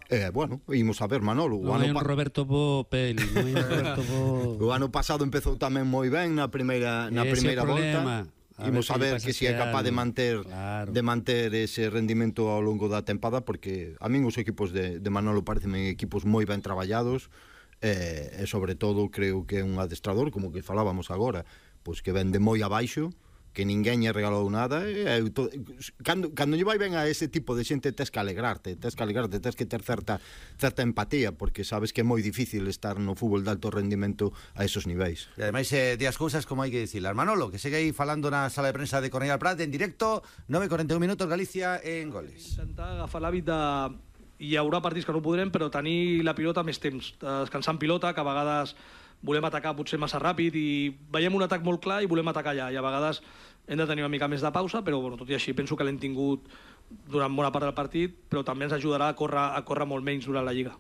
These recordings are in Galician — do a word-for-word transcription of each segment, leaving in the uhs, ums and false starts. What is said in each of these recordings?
Eh, bueno, imos a ver Manolo. Non hai un Roberto Bo Peli, non hai un Roberto Bo... O ano pasado empezou tamén moi ben na primeira na primeira volta. Imos a ver que si é capaz de manter claro. de manter ese rendimento ao longo da tempada, porque a min os equipos de, de Manolo parecen equipos moi ben traballados, e, e sobre todo creo que é un adestrador, como que falábamos agora, pois que ven de moi abaixo, que ninguén lle regalou nada, e, e to, cando, cando lle vai ben a ese tipo de xente tes que alegrarte, tes que alegrarte, tes que ter certa, certa empatía, porque sabes que é moi difícil estar no fútbol de alto rendimento a esos niveis. E ademais eh, di as cousas como hai que dicilas. Manolo, que segue aí falando na sala de prensa de Cornellà del Prat en directo, nove e cuarenta e un minutos, Galicia en goles. Intentar agafar l'hàbit de... Hi haurà partits que no podrem, però tenir la pilota més temps, descansar en pilota, que a vegades volem atacar potser massa ràpid i veiem un atac molt clar i volem atacar allà, i a vegades hem de tenir una mica més de pausa, però bueno, tot i així penso que l'hem tingut durant bona part del partit, però també ens ajudarà a córrer, a córrer molt menys durant la Lliga.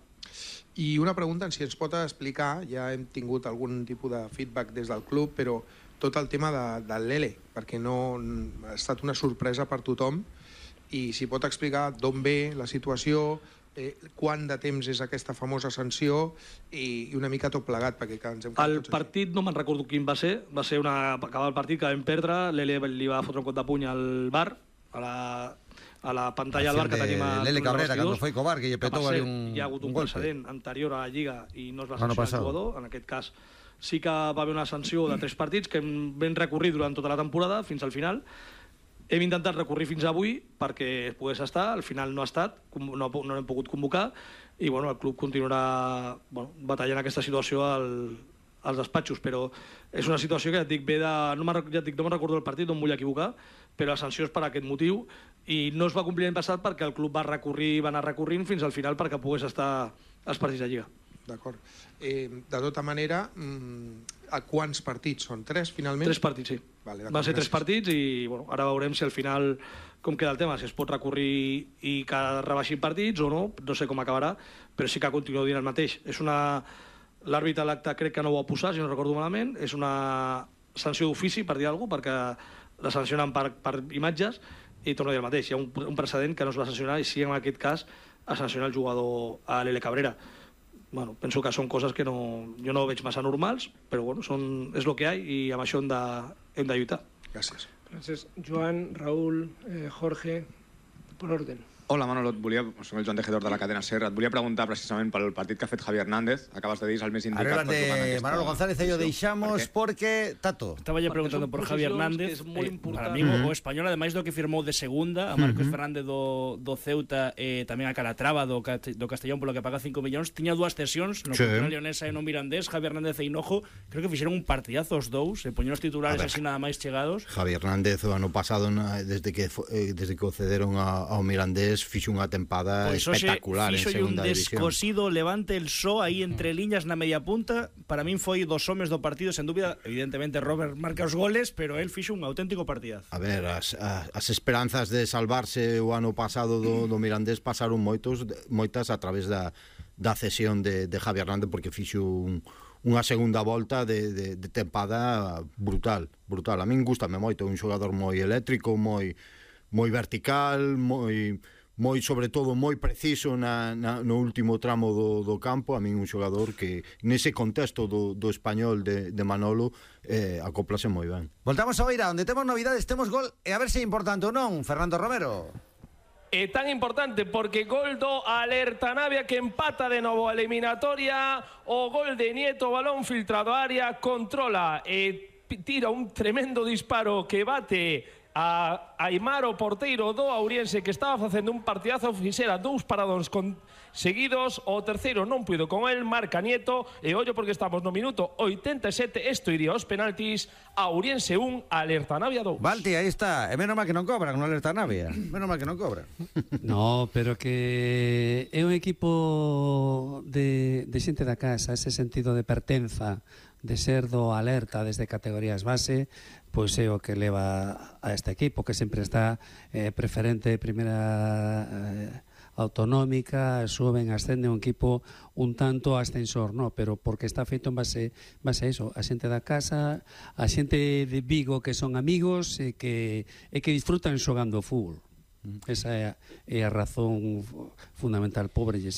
I una pregunta, si ens pot explicar, ja hem tingut algun tipus de feedback des del club, però tot el tema de, del Lele, perquè no ha estat una sorpresa per tothom, i si pot explicar d'on ve la situació, eh, quant de temps és aquesta famosa sanció i, i una mica tot plegat, perquè ens hem el partit no me'n recordo quin va ser, va ser una... acabar el partit que vam perdre, l'Ele li va fotre un cop de puny al bar, a la, a la pantalla del bar que tenim a Lele Cabrera, cando foi co bar, que lle petou ali un hi ha hagut un, un precedent anterior a la Lliga i no es va sancionar el jugador, en aquest cas sí que va haver una sanció de tres partits que vam recorrir durant tota la temporada fins al final. Hem intentat recórrer fins avui perquè pogués estar, al final no ha estat, no, no l'hem pogut convocar i bueno, el club continuarà bueno, batallant aquesta situació al, als despatxos, però és una situació que ja et dic, ve de... No me'n ja no me recordo el partit, no em vull equivocar, però la sanció és per aquest motiu i no es va complir l'any passat perquè el club va recorrir, va anar recorrint fins al final perquè pogués estar als partits de Lliga. D'acord. Eh, de tota manera, a quants partits són? Tres, finalment? Tres partits, sí. Vale, van ser tres partits i bueno, ara veurem si al final com queda el tema, si es pot recórrer i que rebaixin partits o no, no sé com acabarà, però sí que continuo dient el mateix. És una... L'àrbitre a l'acte crec que no ho va posar, si no recordo malament, és una sanció d'ofici, per dir alguna cosa, perquè la sancionen per, per imatges i torno a dir el mateix. Hi ha un, un precedent que no es va sancionar i sí, en aquest cas, a sancionar el jugador a l'Ele Cabrera. Bueno, penso que són coses que no, jo no veig massa normals, però bueno, són, és el que hi ha i amb això hem de, hem de lluitar. Gràcies. Francesc, Joan, Raúl, eh, Jorge, por orden. Hola Manolo, et volia, soc el Joan Tejedor de la cadena SER, et volia preguntar precisament pel partit que ha fet Javi Hernández, acabas de dir, és el més indicat per jugar en aquesta... Manolo González ello deixamos porque, Tato. Estaba ya preguntando por Javi Hernández, eh, para mí o español, ademais do que firmou de segunda, a Marcos uh -huh. Fernández do, do Ceuta e eh, tamén a Calatrava do, do Castellón polo que paga cinco millóns, tiña dúas cesións, no sí. contra Leonesa e no Mirandés, Javi Hernández e Hinojo, creo que fixeron un partidazo os dous, e poñeron os titulares así nada máis chegados. Javi Hernández o ano pasado, desde que eh, desde que o cederon ao Mirandés, fixo unha tempada pues espectacular en segunda un división. Descosido levante el so aí entre liñas na media punta, para min foi dos homes do partido sen dúbida, evidentemente Robert marca os goles, pero el fixo un auténtico partidazo. A ver, as, as esperanzas de salvarse o ano pasado do, do Mirandés pasaron moitos moitas a través da, da cesión de, de Javi Hernández, porque fixo un, unha segunda volta de, de, de tempada brutal, brutal. A min gustame moito, un xogador moi eléctrico, moi moi vertical, moi moi, sobre todo, moi preciso na, na, no último tramo do, do campo. A min un xogador que nese contexto do, do español de, de Manolo eh, acoplase moi ben. Voltamos a Oira, onde temos novidades, temos gol, e a ver se é importante ou non, Fernando Romero. É tan importante porque gol do Alerta Navia que empata de novo a eliminatoria, o gol de Nieto, balón filtrado a área, controla e tira un tremendo disparo que bate a Aimar, o porteiro do Auriense, que estaba facendo un partidazo, fixera dous paradóns con seguidos, o terceiro non puido con el, marca Nieto, e ollo porque estamos no minuto oitenta e sete, isto iría aos penaltis, Auriense un, Alerta Navia dous. Valti, aí está, e menos mal que non cobran no Alerta Navia, menos mal que non cobran. No, pero que é un equipo de, de xente da casa, ese sentido de pertenza, de ser do Alerta desde categorías base, pois é o que leva a este equipo, que sempre está eh, preferente, primeira eh, autonómica, suben, ascende un equipo un tanto ascensor, no, pero porque está feito en base, base a iso, a xente da casa, a xente de Vigo que son amigos e que, e que disfrutan xogando fútbol. Esa é a, é a razón fundamental. Pobre